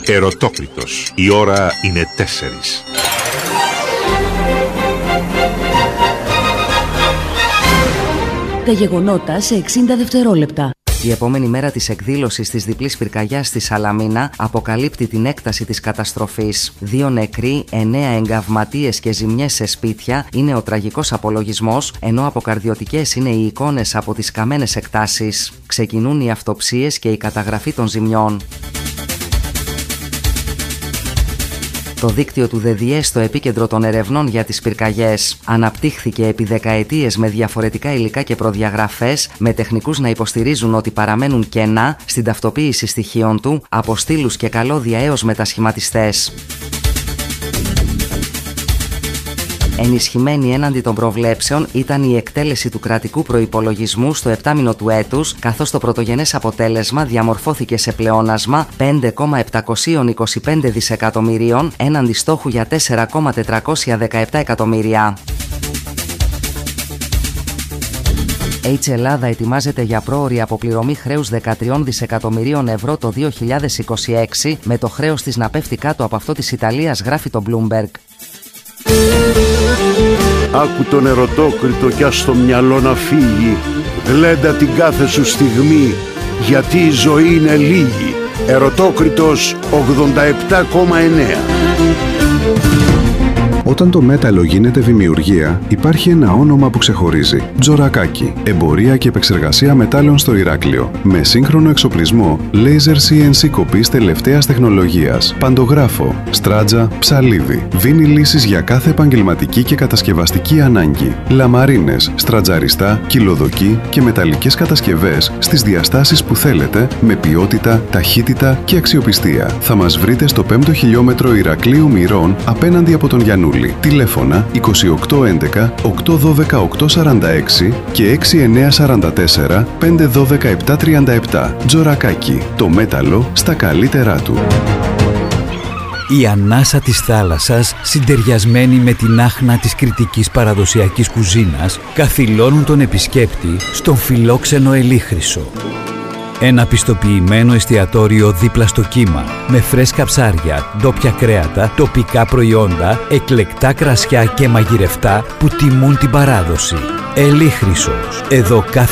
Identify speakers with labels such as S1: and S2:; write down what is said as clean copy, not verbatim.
S1: Ερωτόκριτος. Η ώρα είναι 4.
S2: Τα γεγονότα σε 60 δευτερόλεπτα.
S3: Η επόμενη μέρα της εκδήλωσης της διπλής πυρκαγιάς στη Σαλαμίνα αποκαλύπτει την έκταση της καταστροφής. 2 νεκροί, 9 εγκαυματίες και ζημιές σε σπίτια είναι ο τραγικός απολογισμός, ενώ αποκαρδιωτικές είναι οι εικόνες από τις καμένες εκτάσεις. Ξεκινούν οι αυτοψίες και η καταγραφή των ζημιών. Το δίκτυο του ΔΔΕ στο επίκεντρο των ερευνών για τις πυρκαγιές αναπτύχθηκε επί δεκαετίες με διαφορετικά υλικά και προδιαγραφές, με τεχνικούς να υποστηρίζουν ότι παραμένουν κενά στην ταυτοποίηση στοιχείων του, από στήλους και καλώδια έως μετασχηματιστές. Ενισχυμένη έναντι των προβλέψεων ήταν η εκτέλεση του κρατικού προϋπολογισμού στο 7μηνο του έτους, καθώς το πρωτογενές αποτέλεσμα διαμορφώθηκε σε πλεόνασμα 5,725 δισεκατομμυρίων έναντι στόχου για 4,417 εκατομμύρια. H Ελλάδα ετοιμάζεται για πρόωρη αποπληρωμή χρέους 13 δισεκατομμυρίων ευρώ το 2026, με το χρέος της να πέφτει κάτω από αυτό της Ιταλίας, γράφει το Bloomberg.
S4: Άκου τον ερωτόκριτο κι ας το μυαλό να φύγει. Γλέντα την κάθε σου στιγμή, γιατί η ζωή είναι λίγη. Ερωτόκριτος 87,9.
S5: Όταν το μέταλλο γίνεται δημιουργία, υπάρχει ένα όνομα που ξεχωρίζει. Τζορακάκι. Εμπορία και επεξεργασία μετάλλων στο Ηράκλειο. Με σύγχρονο εξοπλισμό, laser CNC κοπής τελευταίας τεχνολογίας. Παντογράφο, στράτζα, ψαλίδι. Δίνει λύσεις για κάθε επαγγελματική και κατασκευαστική ανάγκη. Λαμαρίνες, στρατζαριστά, κυλοδοκή και μεταλλικές κατασκευές στις διαστάσεις που θέλετε, με ποιότητα, ταχύτητα και αξιοπιστία. Θα μας βρείτε στο 5ο χιλιόμετρο Ηρακλείου Μυρών, απέναντι από τον Γιαννούλη. Τηλέφωνα 2811 812 846 και 6944 512 737. Τζορακάκι. Το μέταλλο στα καλύτερά του.
S6: Η ανάσα της θάλασσας, συντεριασμένη με την άχνα της κρητικής παραδοσιακής κουζίνας, καθυλώνουν τον επισκέπτη στον φιλόξενο Ελίχρυσο. Ένα πιστοποιημένο εστιατόριο δίπλα στο κύμα, με φρέσκα ψάρια, ντόπια κρέατα, τοπικά προϊόντα, εκλεκτά κρασιά και μαγειρευτά που τιμούν την παράδοση. Ελίχρυσος. Εδώ κάθε